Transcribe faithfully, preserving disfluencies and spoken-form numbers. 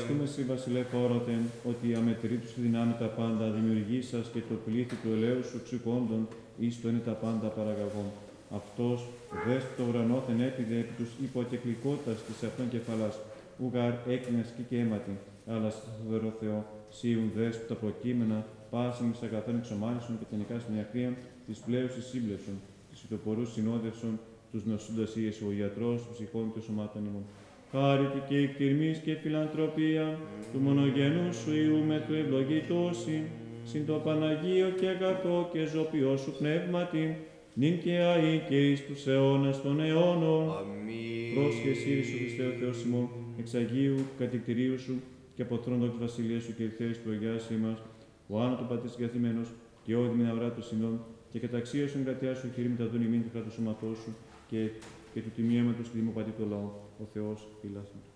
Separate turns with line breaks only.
ευχαριστούμε σοι βασιλέ φώρωτεν, ότι αμετρήτους τη δυνάμει τα πάντα δημιουργήσας και το πλήθη του ελαίου σου ξυκόντων, εις το είναι τα πάντα παραγαγών. Αυτός, δες το ουρανόθεν έπιδε επί τους υποκεκλικότητας της αυτών κεφαλάς, ουγαρ έκνας και και αίματι, αλλά στο φοβερό Θεό, σίουν δες που τα προκείμενα, πάσιμ εις αγαθών εξομάλισον και τενικά στην ακρία, της πλέουσης σύμπλευσον, της ητοπορούς συνόδευσον, τους νοσούντας ίεσου ο ιατρός, του ψυχών και σωμάτων ημών. Χάρητη και εκτιρμής και φιλανθρωπία, του μονογενού σου Υιού με του ευλογητώσει, συν το Παναγίο και αγαθό και ζωπιό σου πνεύματι, νυν και αεί και εις τους αιώνας των αιώνων.
Αμήν.
Πρόσχε εσύ, Ιησού Χριστέ ο Θεός ημών, εξ Αγίου κατηκτηρίου σου και αποθρόντων της βασιλείας σου και ελθέης του Αγιάς ημάς, ο άνω του πατής συγκαθημένος και όδη μην αυρά του συνών, και καταξίωσον κρατιά σου χειρή με τα δουν ημίν του κράτους σώματός σου και, και του τιμιέματος και δημοπατή το λαό, ο Θεός φυλάσσον.